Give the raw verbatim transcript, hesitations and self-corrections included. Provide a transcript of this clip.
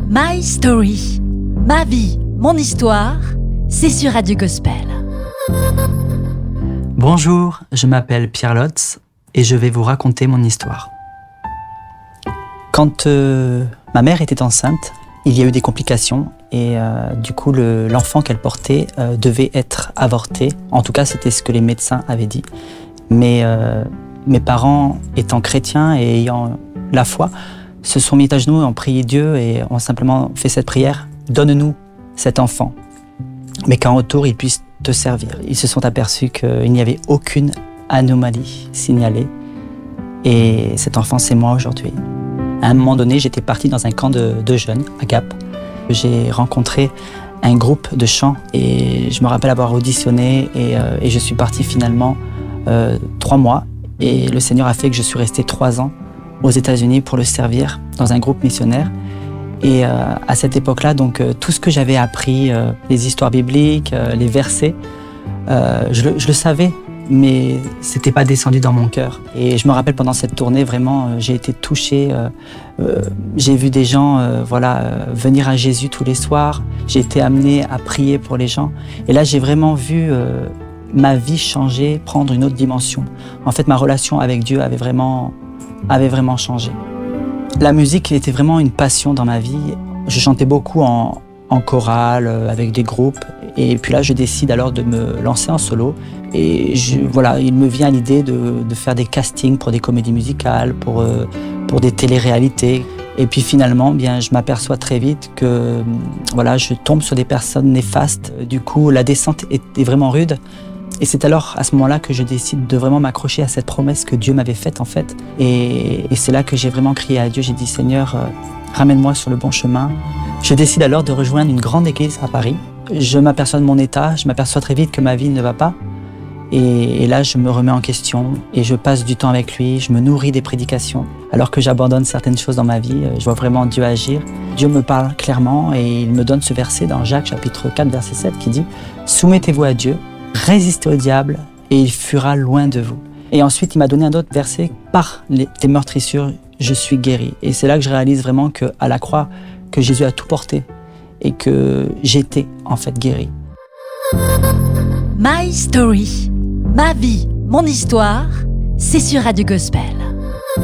My Story, ma vie, mon histoire, c'est sur Radio Gospel. Bonjour, je m'appelle Pierre Lotz et je vais vous raconter mon histoire. Quand euh, ma mère était enceinte, il y a eu des complications et euh, du coup le, l'enfant qu'elle portait euh, devait être avorté. En tout cas, c'était ce que les médecins avaient dit. Mais euh, mes parents, étant chrétiens et ayant la foi, se sont mis à genoux et ont prié Dieu et ont simplement fait cette prière « Donne-nous cet enfant, mais qu'en retour, il puisse te servir ». Ils se sont aperçus qu'il n'y avait aucune anomalie signalée et cet enfant, c'est moi aujourd'hui. À un moment donné, j'étais parti dans un camp de, de jeunes à Gap. J'ai rencontré un groupe de chant et je me rappelle avoir auditionné et, euh, et je suis parti finalement euh, trois mois et le Seigneur a fait que je suis resté trois ans aux États-Unis pour le servir dans un groupe missionnaire. Et euh, à cette époque-là, donc euh, tout ce que j'avais appris, euh, les histoires bibliques, euh, les versets, euh, je, le, je le savais, mais c'était pas descendu dans mon cœur. Et je me rappelle pendant cette tournée, vraiment, euh, j'ai été touché. Euh, euh, j'ai vu des gens, euh, voilà, euh, venir à Jésus tous les soirs. J'ai été amené à prier pour les gens. Et là, j'ai vraiment vu euh, ma vie changer, prendre une autre dimension. En fait, ma relation avec Dieu avait vraiment avait vraiment changé. La musique était vraiment une passion dans ma vie. Je chantais beaucoup en, en chorale, avec des groupes. Et puis là, je décide alors de me lancer en solo. Et je, voilà, il me vient l'idée de, de faire des castings pour des comédies musicales, pour, euh, pour des téléréalités. Et puis finalement, bien, je m'aperçois très vite que voilà, je tombe sur des personnes néfastes. Du coup, la descente est, est vraiment rude. Et c'est alors, à ce moment-là, que je décide de vraiment m'accrocher à cette promesse que Dieu m'avait faite, en fait. Et, et c'est là que j'ai vraiment crié à Dieu. J'ai dit, Seigneur, euh, ramène-moi sur le bon chemin. Je décide alors de rejoindre une grande église à Paris. Je m'aperçois de mon état, je m'aperçois très vite que ma vie ne va pas. Et, et là, je me remets en question et je passe du temps avec lui. Je me nourris des prédications. Alors que j'abandonne certaines choses dans ma vie, je vois vraiment Dieu agir. Dieu me parle clairement et il me donne ce verset dans Jacques, chapitre quatre, verset sept, qui dit « Soumettez-vous à Dieu. Résistez au diable et il fuira loin de vous. » Et ensuite, il m'a donné un autre verset. Par les, tes meurtrissures, je suis guéri. Et c'est là que je réalise vraiment qu'à la croix, que Jésus a tout porté et que j'étais en fait guéri. My Story, ma vie, mon histoire, c'est sur Radio Gospel.